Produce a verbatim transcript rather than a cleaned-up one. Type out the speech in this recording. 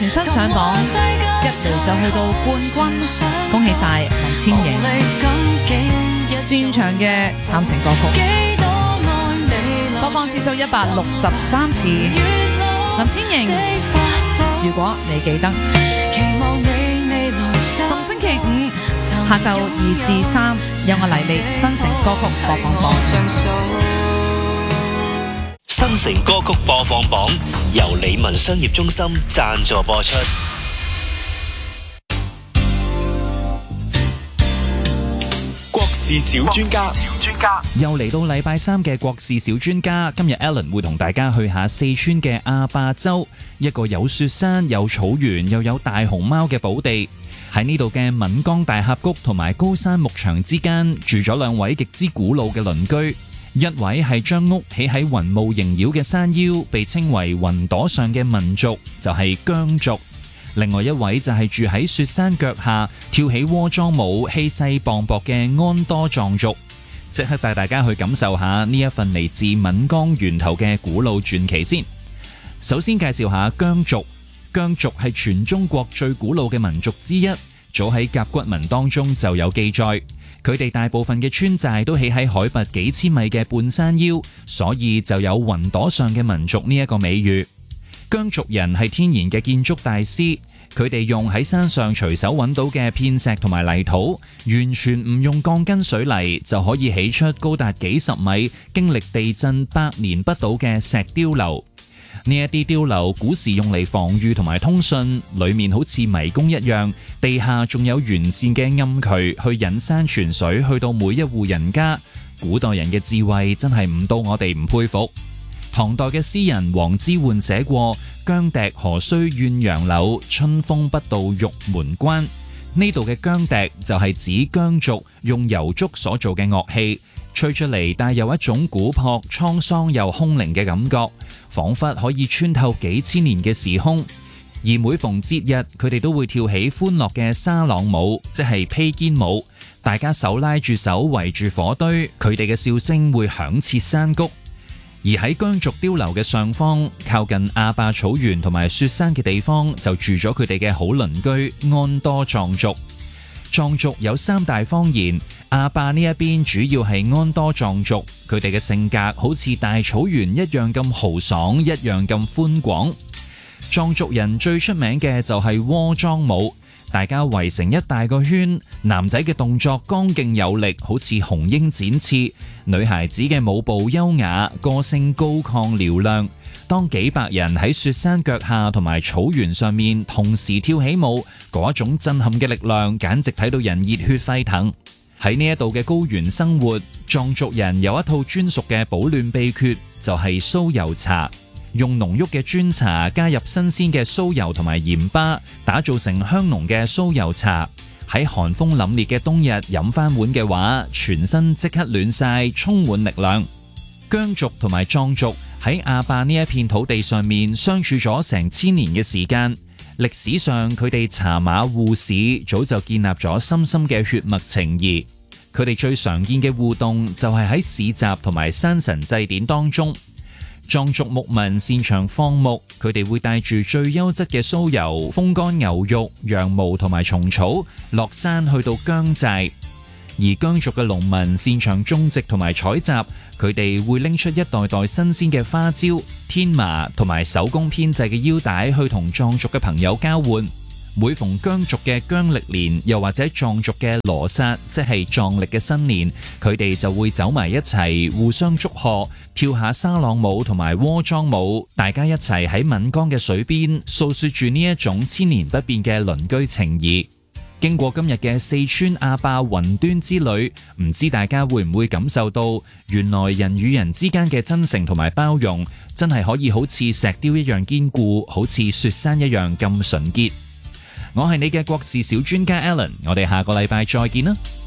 全身上榜，一嚟就去到冠軍，恭喜晒林千瑩。擅長嘅慘情歌曲，播放次數一百六十三次。林千瑩，如果你記得，逢星期五下晝二至三有我黎莉新城歌曲播放榜。 新城歌曲播放榜由理文商業中心贊助播出。國事小專家， 又嚟到禮拜三嘅國事小專家。今日 Alan 會同大家去下四川嘅阿壩州，一個有雪山、有草原又有大熊貓嘅寶地。喺呢度嘅岷江大峽谷同埋高山牧場之間，住咗兩位極之古老嘅鄰居。一位係將屋起喺雲霧縈繞嘅山腰，被稱為雲朵上嘅民族，就係羌族。另外一位就係住喺雪山腳下跳起鍋莊舞氣勢磅礴嘅安多壯族。即刻帶大家去感受下呢一份嚟自岷江源頭嘅古老傳奇先。首先介紹下羌族。羌族係全中國最古老嘅民族之一，早喺甲骨文當中就有記載。佢哋大部分嘅村寨都起喺海拔幾千米嘅半山腰，所以就有雲朵上嘅民族呢一個美譽。羌族人係天然嘅建築大師，佢哋用喺山上隨手揾到嘅片石同埋泥土，完全唔用鋼筋水泥就可以起出高達幾十米、經歷地震百年不倒嘅石碉樓。呢一啲碉樓古時用嚟防禦同埋通訊，裏面好似迷宮一樣，地下仲有完善嘅暗渠去引山泉水去到每一戶人家。古代人嘅智慧真係唔到我哋唔佩服。唐代嘅詩人王之渙寫過：羌笛何須怨楊柳，春風不到玉門關。呢度嘅羌笛就係指羌族用油竹所做嘅樂器，吹出嚟帶有一種古樸、滄桑又空靈嘅感覺，仿佛可以穿透幾千年嘅時空。而每逢節日，佢哋都會跳起歡樂嘅沙朗舞，即係披肩舞。大家手拉住手圍住火堆，佢哋嘅笑聲會響徹山谷。而喺羌族碉樓嘅上方，靠近阿壩草原同埋雪山嘅地方，就住咗佢哋嘅好鄰居安多壯族。壯族有三大方言，阿壩呢一邊主要係安多壯族，佢哋嘅性格好似大草原一樣咁豪爽，一樣咁寬廣。壯族人最出名嘅就係鍋莊舞，大家圍成一大個圈，男仔嘅動作剛勁有力，好似雄鷹展翅；女孩子嘅舞步優雅，歌聲高亢嘹亮。當幾百人喺雪山腳下同埋草原上面同時跳起舞，嗰一種震撼嘅力量，簡直睇到人熱血沸騰。喺呢一度嘅高原生活，壯族人有一套專屬嘅保暖秘訣，就係酥油茶。用濃郁嘅磚茶加入新鮮嘅酥油同埋鹽巴，打造成香濃嘅酥油茶。喺寒風凜冽嘅冬日飲翻碗嘅話，全身即刻暖晒，充滿力量。羌族同埋壯族喺阿壩呢一片土地上面相處咗成千年嘅時間，歷史上佢哋茶馬互市，早就建立咗深深嘅血脈情誼。佢哋最常見嘅互動就係喺市集同埋山神祭典當中。壯族牧民擅長放牧，佢哋會帶住最優質嘅酥油、風乾牛肉、羊毛同埋蟲草落山去到羌寨。而羌族嘅農民擅長種植同埋採集，佢哋會拎出一袋袋新鮮嘅花椒、天麻同埋手工編製嘅腰帶去同壯族嘅朋友交換。每逢羌族嘅羌歷年，又或者壯族嘅羅剎，即係壯歷嘅新年，佢哋就會走埋一齊，互相祝賀，跳下沙朗舞同埋鍋莊舞，大家一齊喺岷江嘅水邊訴說住呢一種千年不變嘅鄰居情誼。經過今日嘅四川阿壩雲端之旅，唔知大家會唔會感受到，原來人與人之間嘅真誠同埋包容，真係可以好似石雕一樣堅固，好似雪山一樣咁純潔。我係你嘅國事小專家 Alan， 我哋下個禮拜再見啦。